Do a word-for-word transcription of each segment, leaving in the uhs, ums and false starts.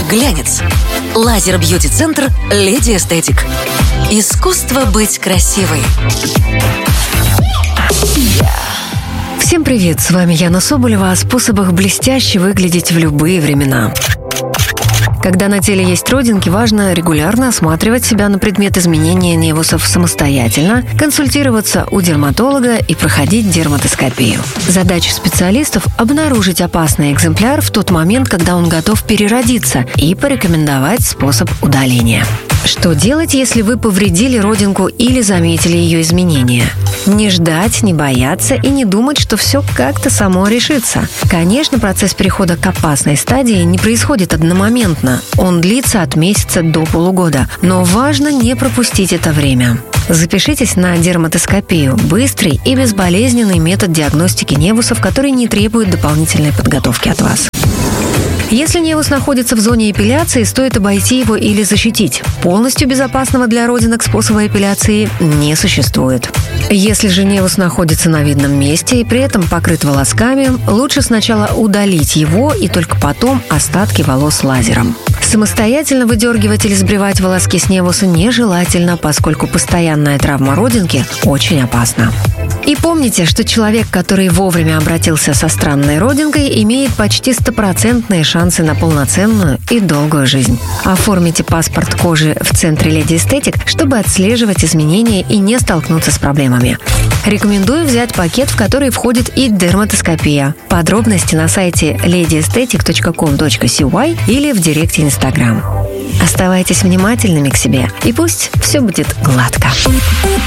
Глянец. Лазер-бьюти-центр «Леди Эстетик». Искусство быть красивой. Всем привет, с вами Яна Соболева о способах блестяще выглядеть в любые времена. Когда на теле есть родинки, важно регулярно осматривать себя на предмет изменения невусов самостоятельно, консультироваться у дерматолога и проходить дерматоскопию. Задача специалистов – обнаружить опасный экземпляр в тот момент, когда он готов переродиться, и порекомендовать способ удаления. Что делать, если вы повредили родинку или заметили ее изменения? Не ждать, не бояться и не думать, что все как-то само решится. Конечно, процесс перехода к опасной стадии не происходит одномоментно. Он длится от месяца до полугода. Но важно не пропустить это время. Запишитесь на дерматоскопию – быстрый и безболезненный метод диагностики невусов, который не требует дополнительной подготовки от вас. Если невус находится в зоне эпиляции, стоит обойти его или защитить. Полностью безопасного для родинок способа эпиляции не существует. Если же невус находится на видном месте и при этом покрыт волосками, лучше сначала удалить его и только потом остатки волос лазером. Самостоятельно выдергивать или сбривать волоски с невуса нежелательно, поскольку постоянная травма родинки очень опасна. И помните, что человек, который вовремя обратился со странной родинкой, имеет почти стопроцентные шансы на полноценную и долгую жизнь. Оформите паспорт кожи в центре Леди Эстетик, чтобы отслеживать изменения и не столкнуться с проблемами. Рекомендую взять пакет, в который входит и дерматоскопия. Подробности на сайте леди эстетик точка ком точка си уай или в директе Инстаграм. Оставайтесь внимательными к себе, и пусть все будет гладко.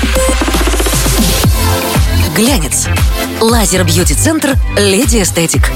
Глянец. Лазер-бьюти-центр «Леди Эстетик».